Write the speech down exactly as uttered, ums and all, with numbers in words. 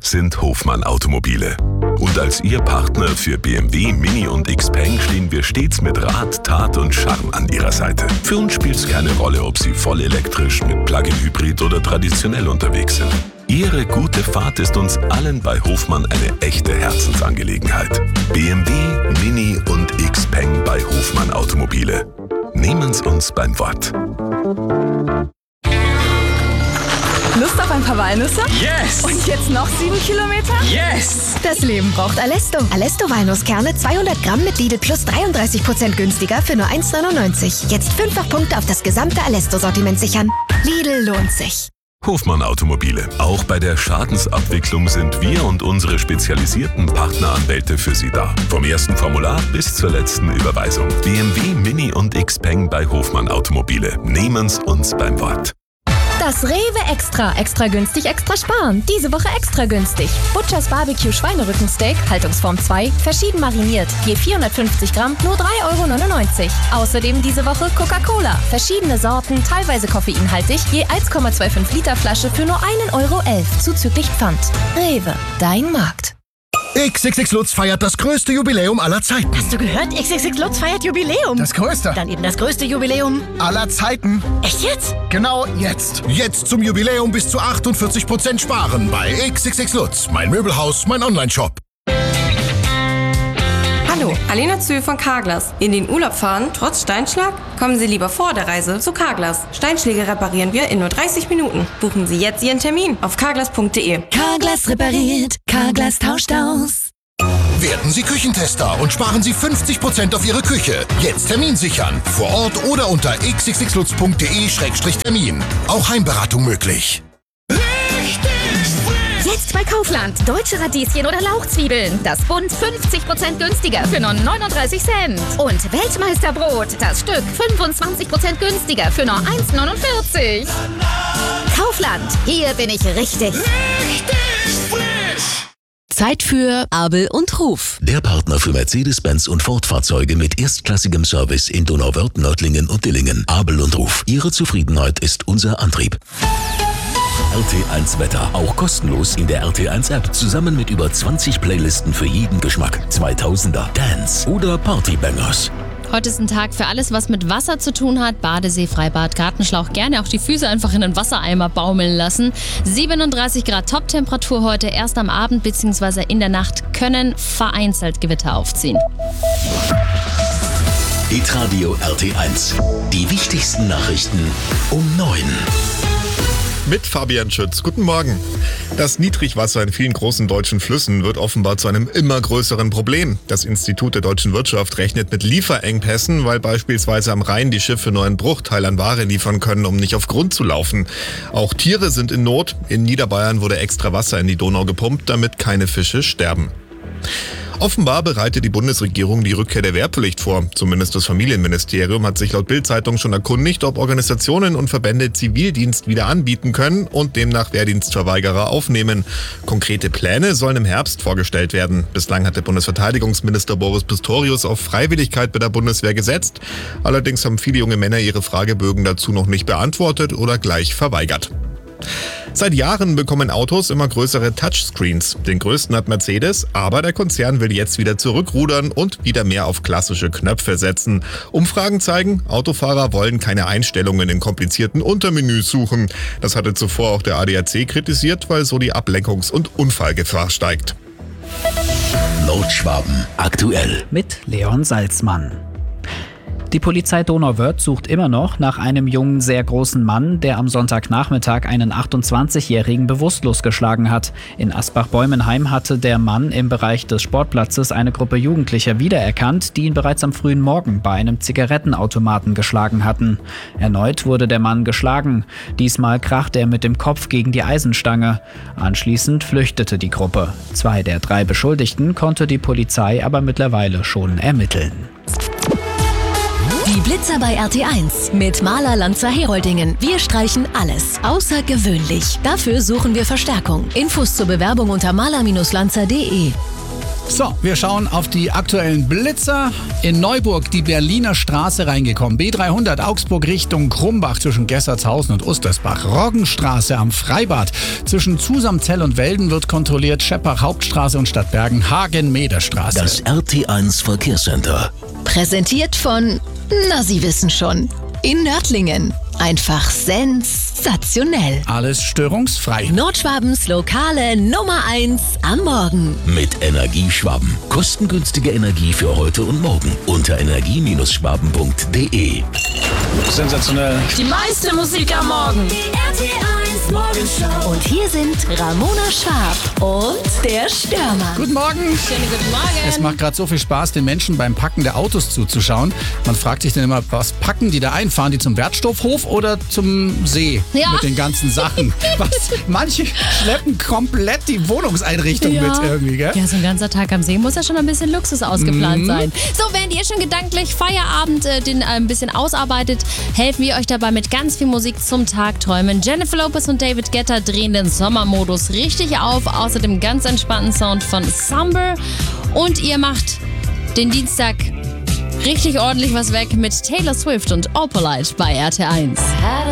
sind Hofmann Automobile. Und als Ihr Partner für B M W, Mini und Xpeng stehen wir stets mit Rat, Tat und Charme an Ihrer Seite. Für uns spielt es keine Rolle, ob Sie voll elektrisch, mit Plug-in-Hybrid oder traditionell unterwegs sind. Ihre gute Fahrt ist uns allen bei Hofmann eine echte Herzensangelegenheit. B M W, Mini und Xpeng bei Hofmann Automobile. Nehmen's uns beim Wort. Lust auf ein paar Walnüsse? Yes! Und jetzt noch sieben Kilometer? Yes! Das Leben braucht Alesto. Alesto Walnusskerne zweihundert Gramm mit Lidl Plus dreiunddreißig Prozent günstiger für nur eins neunundneunzig. Jetzt fünffach Punkte auf das gesamte Alesto-Sortiment sichern. Lidl lohnt sich. Hofmann Automobile. Auch bei der Schadensabwicklung sind wir und unsere spezialisierten Partneranwälte für Sie da. Vom ersten Formular bis zur letzten Überweisung. B M W, Mini und Xpeng bei Hofmann Automobile. Nehmen's uns beim Wort. Das Rewe Extra. Extra günstig, extra sparen. Diese Woche extra günstig. Butchers Barbecue Schweinerückensteak, Haltungsform zwei, verschieden mariniert. Je vierhundertfünfzig Gramm, nur drei Euro neunundneunzig. Außerdem diese Woche Coca-Cola. Verschiedene Sorten, teilweise koffeinhaltig, je eins Komma fünfundzwanzig Liter Flasche für nur ein Euro elf, zuzüglich Pfand. Rewe, dein Markt. X X X Lutz feiert das größte Jubiläum aller Zeiten. Hast du gehört? X X X Lutz feiert Jubiläum. Das größte. Dann eben das größte Jubiläum aller Zeiten. Echt jetzt? Genau jetzt. Jetzt zum Jubiläum bis zu achtundvierzig Prozent sparen bei X X X Lutz. Mein Möbelhaus, mein Online-Shop. Hallo, Alena Zühl von Carglass. In den Urlaub fahren, trotz Steinschlag? Kommen Sie lieber vor der Reise zu Carglass. Steinschläge reparieren wir in nur dreißig Minuten. Buchen Sie jetzt Ihren Termin auf carglass punkt de. Carglass repariert. Carglass tauscht aus. Werden Sie Küchentester und sparen Sie fünfzig Prozent auf Ihre Küche. Jetzt Termin sichern. Vor Ort oder unter x x x lutz punkt de Schrägstrich Termin. Auch Heimberatung möglich. Jetzt bei Kaufland. Deutsche Radieschen oder Lauchzwiebeln. Das Bund fünfzig Prozent günstiger für nur neununddreißig Cent. Und Weltmeisterbrot. Das Stück fünfundzwanzig Prozent günstiger für nur eins neunundvierzig. Kaufland. Hier bin ich richtig. Richtig frisch! Zeit für Abel und Ruf. Der Partner für Mercedes-Benz und Ford-Fahrzeuge mit erstklassigem Service in Donauwörth, Nördlingen und Dillingen. Abel und Ruf. Ihre Zufriedenheit ist unser Antrieb. R T eins Wetter. Auch kostenlos in der R T eins App. Zusammen mit über zwanzig Playlisten für jeden Geschmack. zweitausender, Dance oder Partybangers. Heute ist ein Tag für alles, was mit Wasser zu tun hat. Badesee, Freibad, Gartenschlauch. Gerne auch die Füße einfach in den Wassereimer baumeln lassen. siebenunddreißig Grad Toptemperatur heute. Erst am Abend bzw. in der Nacht können vereinzelt Gewitter aufziehen. Hitradio R T eins. Die wichtigsten Nachrichten um neun. Mit Fabian Schütz. Guten Morgen. Das Niedrigwasser in vielen großen deutschen Flüssen wird offenbar zu einem immer größeren Problem. Das Institut der deutschen Wirtschaft rechnet mit Lieferengpässen, weil beispielsweise am Rhein die Schiffe nur einen Bruchteil an Ware liefern können, um nicht auf Grund zu laufen. Auch Tiere sind in Not. In Niederbayern wurde extra Wasser in die Donau gepumpt, damit keine Fische sterben. Offenbar bereitet die Bundesregierung die Rückkehr der Wehrpflicht vor. Zumindest das Familienministerium hat sich laut Bild-Zeitung schon erkundigt, ob Organisationen und Verbände Zivildienst wieder anbieten können und demnach Wehrdienstverweigerer aufnehmen. Konkrete Pläne sollen im Herbst vorgestellt werden. Bislang hat der Bundesverteidigungsminister Boris Pistorius auf Freiwilligkeit bei der Bundeswehr gesetzt. Allerdings haben viele junge Männer ihre Fragebögen dazu noch nicht beantwortet oder gleich verweigert. Seit Jahren bekommen Autos immer größere Touchscreens. Den größten hat Mercedes, aber der Konzern will jetzt wieder zurückrudern und wieder mehr auf klassische Knöpfe setzen. Umfragen zeigen, Autofahrer wollen keine Einstellungen in komplizierten Untermenüs suchen. Das hatte zuvor auch der A D A C kritisiert, weil so die Ablenkungs- und Unfallgefahr steigt. Nordschwaben aktuell mit Leon Salzmann. Die Polizei Donauwörth sucht immer noch nach einem jungen, sehr großen Mann, der am Sonntagnachmittag einen achtundzwanzigjährigen bewusstlos geschlagen hat. In Asbach-Bäumenheim hatte der Mann im Bereich des Sportplatzes eine Gruppe Jugendlicher wiedererkannt, die ihn bereits am frühen Morgen bei einem Zigarettenautomaten geschlagen hatten. Erneut wurde der Mann geschlagen. Diesmal krachte er mit dem Kopf gegen die Eisenstange. Anschließend flüchtete die Gruppe. Zwei der drei Beschuldigten konnte die Polizei aber mittlerweile schon ermitteln. Die Blitzer bei R T eins mit Maler Lanzer Heroldingen. Wir streichen alles. Außergewöhnlich. Dafür suchen wir Verstärkung. Infos zur Bewerbung unter maler Bindestrich lanzer punkt de. So, wir schauen auf die aktuellen Blitzer. In Neuburg die Berliner Straße reingekommen. B dreihundert Augsburg Richtung Krumbach zwischen Gessertshausen und Ustersbach. Roggenstraße am Freibad. Zwischen Zusamzell und Welden wird kontrolliert. Scheppach Hauptstraße und Stadtbergen. Hagen-Meder-Straße. Das R T eins Verkehrscenter. Präsentiert von, na Sie wissen schon, in Nördlingen. Einfach sensationell. Alles störungsfrei. Nordschwabens lokale Nummer eins am Morgen. Mit Energieschwaben. Kostengünstige Energie für heute und morgen. Unter energie Schwaben punkt de. Sensationell. Die meiste Musik am Morgen. Die R T eins Morgenshow. Und hier sind Ramona Schwab und der Stürmer. Guten Morgen. Schönen guten Morgen. Es macht gerade so viel Spaß, den Menschen beim Packen der Autos zuzuschauen. Man fragt sich dann immer, was packen die da ein? Fahren die zum Wertstoffhof oder zum See Ja. mit den ganzen Sachen? Was? Manche schleppen komplett die Wohnungseinrichtung Ja. mit irgendwie, gell? Ja, so ein ganzer Tag am See muss ja schon ein bisschen Luxus ausgeplant Mhm. sein. So, während ihr schon gedanklich Feierabend äh, den äh, ein bisschen ausarbeitet, helfen wir euch dabei mit ganz viel Musik zum Tagträumen. Jennifer Lopez und David Guetta drehen den Sommermodus richtig auf. Außerdem ganz entspannten Sound von Summer. Und ihr macht den Dienstag richtig ordentlich was weg mit Taylor Swift und Opalite bei R T eins.